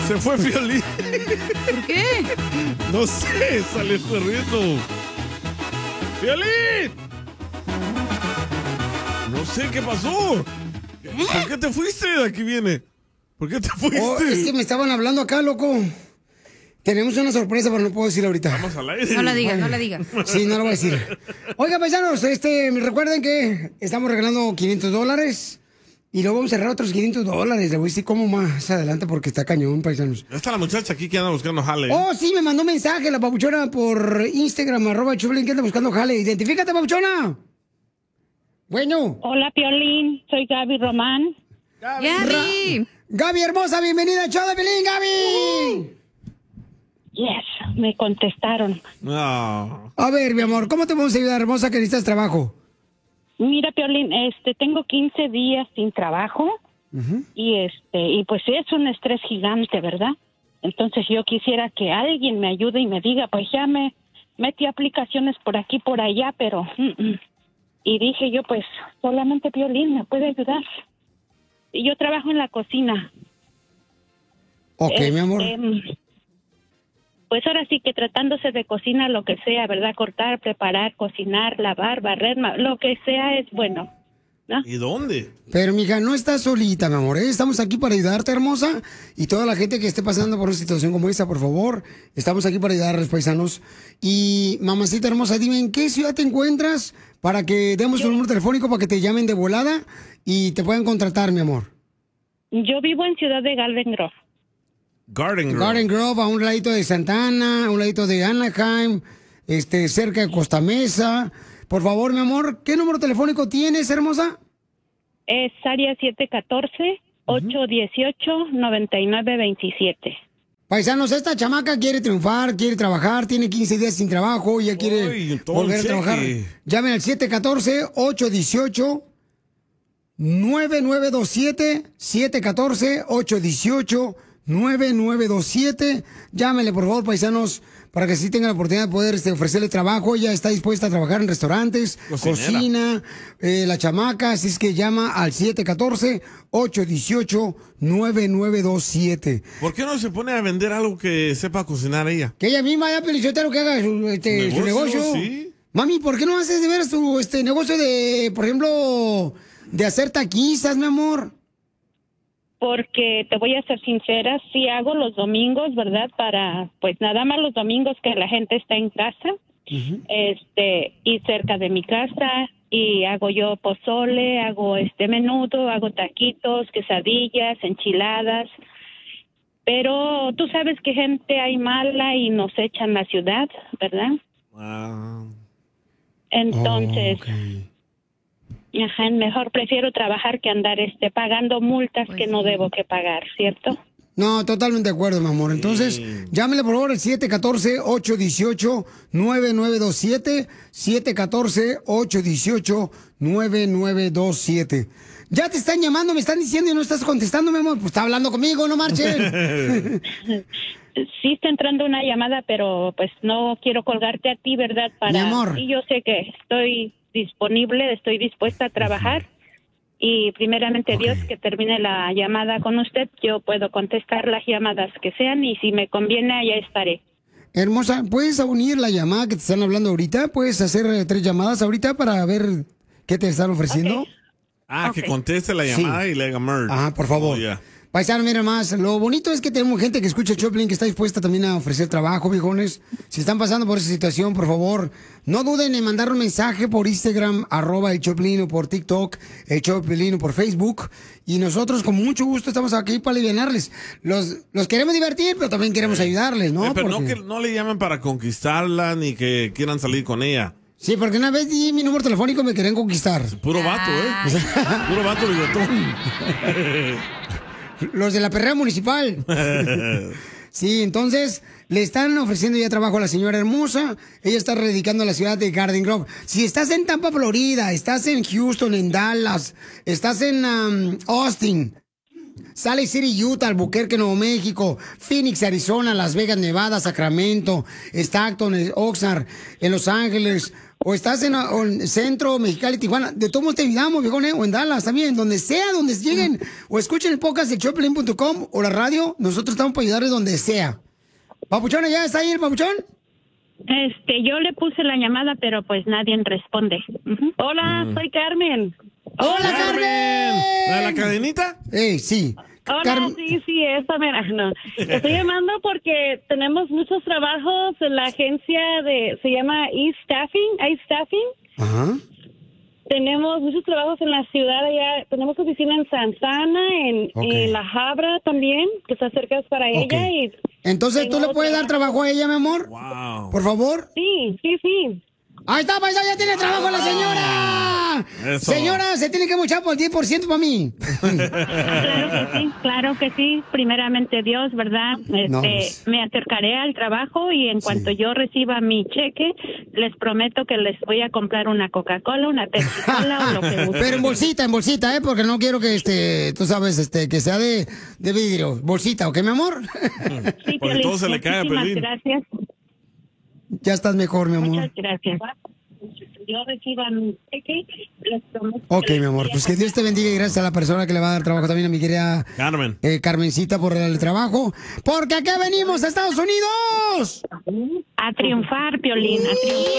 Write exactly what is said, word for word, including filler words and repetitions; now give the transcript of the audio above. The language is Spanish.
Se fue Piolín. ¿Por qué? No sé, salió corriendo. ¡Piolín! No sé qué pasó. ¿Por qué te fuiste? Aquí viene. ¿Por qué te fuiste? Oh, es que me estaban hablando acá, loco. Tenemos una sorpresa, pero no puedo decirla ahorita. Vamos al aire. No la digas, no la digas. Sí, no lo voy a decir. Oiga, paisanos, este, recuerden que estamos regalando quinientos dólares y luego vamos a regalar otros quinientos dólares. Le voy a decir cómo más adelante porque está cañón, paisanos. Está la muchacha aquí que anda buscando jale. Oh, sí, me mandó mensaje la papuchona por Instagram, arroba Choplin, que anda buscando jale. Identifícate, papuchona. Bueno. Hola, Piolín. Soy Gaby Román. Gaby. Gaby. Gaby hermosa, bienvenida al show de Piolín, Gaby. Yes, me contestaron. No. A ver, mi amor, ¿cómo te podemos ayudar, hermosa, que necesitas trabajo? Mira, Piolín, este, tengo quince días sin trabajo. Uh-huh. y este, y pues es un estrés gigante, ¿verdad? Entonces yo quisiera que alguien me ayude y me diga, pues ya me metí aplicaciones por aquí, por allá, pero... Mm, mm. Y dije yo, pues, solamente Piolín me puede ayudar. Y yo trabajo en la cocina. Ok, eh, mi amor. Eh, pues ahora sí que tratándose de cocina, lo que sea, ¿verdad? Cortar, preparar, cocinar, lavar, barrer, lo que sea es bueno, ¿no? ¿Y dónde? Pero, mija, no estás solita, mi amor, ¿eh? Estamos aquí para ayudarte, hermosa. Y toda la gente que esté pasando por una situación como esta, por favor, estamos aquí para ayudarles, paisanos. Y, mamacita hermosa, dime, ¿en qué ciudad te encuentras para que demos Yo... un número telefónico para que te llamen de volada y te puedan contratar, mi amor? Yo vivo en Ciudad de Garden Grove. Garden Grove. Garden Grove, a un ladito de Santana, a un ladito de Anaheim, este, cerca de Costa Mesa. Por favor, mi amor, ¿qué número telefónico tienes, hermosa? Es área siete uno cuatro, ocho uno ocho, nueve nueve dos siete. Paisanos, esta chamaca quiere triunfar, quiere trabajar, tiene quince días sin trabajo y ya quiere Uy, volver a trabajar. Llamen al siete uno cuatro, ocho uno ocho, nueve nueve dos siete, siete uno cuatro, ocho uno ocho, nueve nueve dos siete. Llámenle, por favor, paisanos, para que así tengan la oportunidad de poder este, ofrecerle trabajo. Ella está dispuesta a trabajar en restaurantes, Cocinera. cocina, eh, la chamaca. Así es que llama al siete uno cuatro, ocho uno ocho, nueve nueve dos siete. ¿Por qué no se pone a vender algo que sepa cocinar ella? Que ella misma haya pelichotero que haga su, este, ¿Negocio? su negocio. Sí. Mami, ¿por qué no haces de ver tu este, negocio de, por ejemplo, de hacer taquizas, mi amor? Porque te voy a ser sincera, sí hago los domingos, ¿verdad? Para, pues nada más los domingos que la gente está en casa, uh-huh. este, y cerca de mi casa, y hago yo pozole, hago este menudo, hago taquitos, quesadillas, enchiladas, pero tú sabes que gente hay mala y nos echan la ciudad, ¿verdad? Wow. Entonces... Oh, okay. Ajá, mejor prefiero trabajar que andar este pagando multas pues que sí. no debo que pagar, ¿cierto? No, totalmente de acuerdo, mi amor. Entonces, sí. llámele por favor al siete uno cuatro, ocho uno ocho, nueve nueve dos siete, siete uno cuatro, ocho uno ocho, nueve nueve dos siete. Ya te están llamando, me están diciendo y no estás contestando, mi amor. Pues está hablando conmigo, no marchen. Sí está entrando una llamada, pero pues no quiero colgarte a ti, ¿verdad? Para... Mi amor. Y yo sé que estoy disponible, estoy dispuesta a trabajar y primeramente okay. Dios que termine la llamada con usted, yo puedo contestar las llamadas que sean y si me conviene allá estaré. Hermosa, ¿puedes unir la llamada que te están hablando ahorita? ¿Puedes hacer eh, tres llamadas ahorita para ver qué te están ofreciendo? Okay. Ah, okay. que conteste la llamada sí. y le haga merge. Ah, por favor. Oh, yeah. Paisano, mira más, lo bonito es que tenemos gente que escucha Choplin, que está dispuesta también a ofrecer trabajo, viejones. Si están pasando por esa situación, por favor, no duden en mandar un mensaje por Instagram, arroba el Choplin, o por TikTok, el Choplin, o por Facebook. Y nosotros con mucho gusto estamos aquí para alivianarles. Los, los queremos divertir, pero también queremos ayudarles, ¿no? Eh, pero porque... no, que, no le llamen para conquistarla, ni que quieran salir con ella. Sí, porque una vez di mi número telefónico y me querían conquistar. Puro vato, ¿eh? Puro vato bigotón. Los de la perrera municipal. Sí, entonces le están ofreciendo ya trabajo a la señora hermosa. Ella está radicando en la ciudad de Garden Grove. Si estás en Tampa, Florida, estás en Houston, en Dallas, estás en um, Austin, Salt City, Utah, Albuquerque, Nuevo México, Phoenix, Arizona, Las Vegas, Nevada, Sacramento, Stockton, Oxnard, en Los Ángeles, o estás en, o en Centro, Mexicali, Tijuana, de todos modos te ayudamos, viejón, ¿eh? O en Dallas también, donde sea, donde lleguen, o escuchen el podcast de Choplin punto com o la radio, nosotros estamos para ayudarles donde sea. Papuchón, ¿ya está ahí el Papuchón? Este, yo le puse la llamada, pero pues nadie responde. Uh-huh. Hola, mm. soy Carmen. ¡Hola, Carmen! ¿La de la cadenita? Eh, sí. Hola, Car sí, sí, esa, mira, no. Estoy llamando porque tenemos muchos trabajos en la agencia de, se llama E-Staffing, E-Staffing. Ajá. Tenemos muchos trabajos en la ciudad allá, tenemos oficina en Santana, en, okay. en La Habra también, que está cerca para okay. ella. Y entonces, ¿tú le puedes dar trabajo a ella, mi amor? Wow. Por favor. Sí, sí, sí. Ahí está, paisa, ya tiene trabajo la señora. Eso. Señora, se tiene que mochar por el diez por ciento para mí. Claro que sí, claro que sí. Primeramente Dios, ¿verdad? Este, no, pues... Me acercaré al trabajo y en sí. cuanto yo reciba mi cheque, les prometo que les voy a comprar una Coca-Cola, una Pepsi-Cola o lo que guste. Pero en bolsita, en bolsita, ¿eh? Porque no quiero que, este, tú sabes, este, que sea de, de vidrio. Bolsita, ¿ok, mi amor? Sí, porque todo se le cae a Pelín. Gracias. Ya estás mejor, mi amor. Muchas gracias. Yo reciba mi cheque, les prometo. Ok, mi amor, pues que Dios te bendiga y gracias a la persona que le va a dar trabajo también a mi querida Carmen. Eh, Carmencita por el trabajo. Porque aquí venimos a Estados Unidos. A triunfar, Piolín, a triunfar.